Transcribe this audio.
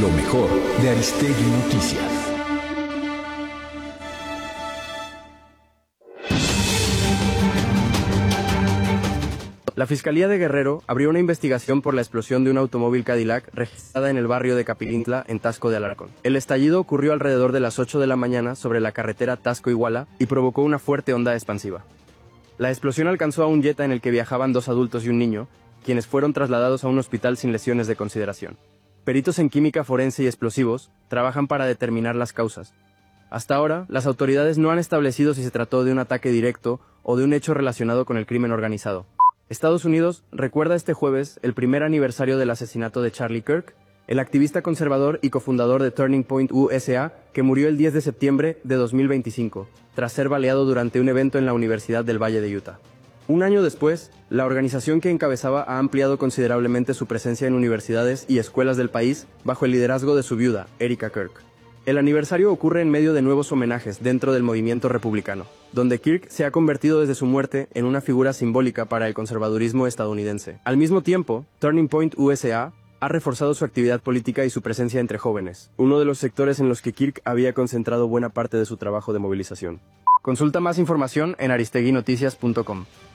Lo mejor de Aristegui Noticias. La Fiscalía de Guerrero abrió una investigación por la explosión de un automóvil Cadillac registrada en el barrio de Capilintla, en Taxco de Alarcón. El estallido ocurrió alrededor de las 8 de la mañana sobre la carretera Taxco-Iguala y provocó una fuerte onda expansiva. La explosión alcanzó a un Jetta en el que viajaban 2 adultos y un niño, quienes fueron trasladados a un hospital sin lesiones de consideración. Peritos en química forense y explosivos trabajan para determinar las causas. Hasta ahora, las autoridades no han establecido si se trató de un ataque directo o de un hecho relacionado con el crimen organizado. Estados Unidos recuerda este jueves el primer aniversario del asesinato de Charlie Kirk, el activista conservador y cofundador de Turning Point USA, que murió el 10 de septiembre de 2025, tras ser baleado durante un evento en la Universidad del Valle de Utah. Un año después, la organización que encabezaba ha ampliado considerablemente su presencia en universidades y escuelas del país bajo el liderazgo de su viuda, Erica Kirk. El aniversario ocurre en medio de nuevos homenajes dentro del movimiento republicano, donde Kirk se ha convertido desde su muerte en una figura simbólica para el conservadurismo estadounidense. Al mismo tiempo, Turning Point USA ha reforzado su actividad política y su presencia entre jóvenes, uno de los sectores en los que Kirk había concentrado buena parte de su trabajo de movilización. Consulta más información en aristeguinoticias.com.